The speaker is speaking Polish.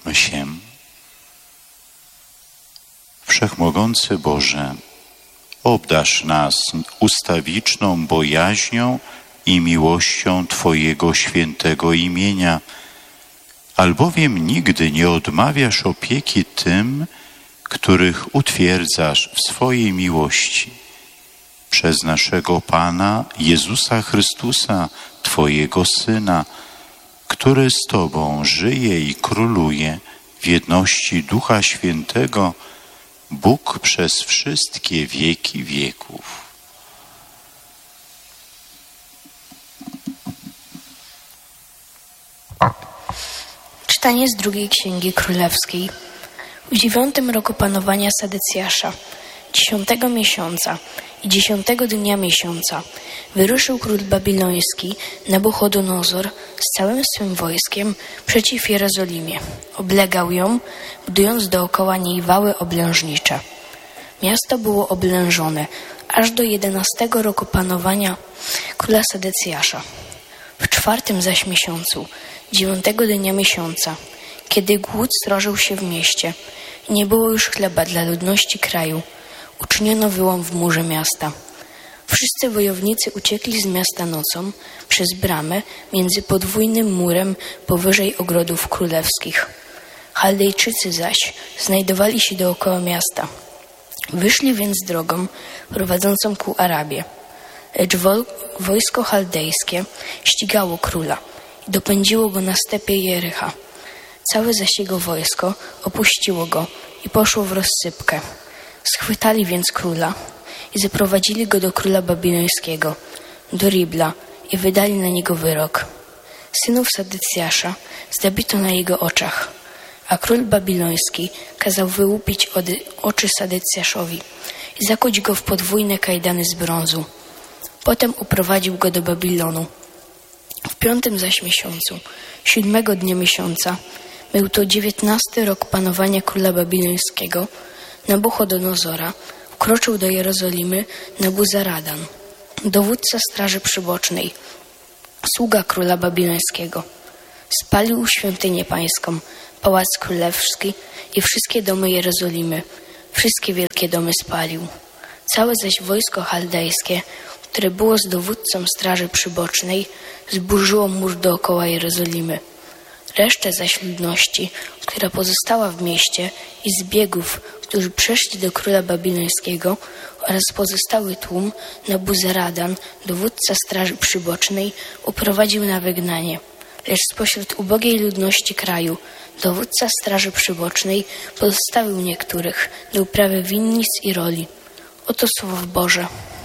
Módlmy się. Wszechmogący Boże, obdarz nas ustawiczną bojaźnią i miłością Twojego świętego imienia, albowiem nigdy nie odmawiasz opieki tym, których utwierdzasz w swojej miłości. Przez naszego Pana Jezusa Chrystusa, Twojego Syna, który z Tobą żyje i króluje w jedności Ducha Świętego, Bóg przez wszystkie wieki wieków. Czytanie z drugiej Księgi Królewskiej. W 9 roku panowania Sedecjasza, 10 miesiąca i 10 dnia miesiąca, wyruszył król babiloński Nabuchodonozor z całym swym wojskiem przeciw Jerozolimie. Oblegał ją, budując dookoła niej wały oblężnicze. Miasto było oblężone aż do 11 roku panowania króla Sedecjasza. W 4 zaś miesiącu, 9 dnia miesiąca, kiedy głód srożył się w mieście i nie było już chleba dla ludności kraju, uczyniono wyłom w murze miasta. Wszyscy wojownicy uciekli z miasta nocą przez bramę między podwójnym murem powyżej ogrodów królewskich. Chaldejczycy zaś znajdowali się dookoła miasta. Wyszli więc drogą prowadzącą ku Arabie. Lecz wojsko chaldejskie ścigało króla i dopędziło go na stepie Jericha. Całe zaś jego wojsko opuściło go i poszło w rozsypkę. Schwytali więc króla i zaprowadzili go do króla babilońskiego, do Ribla, i wydali na niego wyrok. Synów Sedecjasza zabito na jego oczach, a król babiloński kazał wyłupić oczy Sedecjaszowi i zakuć go w podwójne kajdany z brązu. Potem uprowadził go do Babilonu. W 5 zaś miesiącu, 7 dnia miesiąca, był to 19 rok panowania króla babilońskiego, Nabuchodonozora, wkroczył do Jerozolimy Nabuzaradan, dowódca straży przybocznej, sługa króla babilońskiego. Spalił świątynię pańską, pałac królewski i wszystkie domy Jerozolimy. Wszystkie wielkie domy spalił. Całe zaś wojsko chaldejskie, które było z dowódcą straży przybocznej, zburzyło mur dookoła Jerozolimy. Resztę zaś ludności, która pozostała w mieście, i zbiegów, którzy przeszli do króla babilońskiego, oraz pozostały tłum, Nabuzaradan, dowódca straży przybocznej, uprowadził na wygnanie. Lecz spośród ubogiej ludności kraju dowódca straży przybocznej pozostawił niektórych do uprawy winnic i roli. Oto słowo Boże.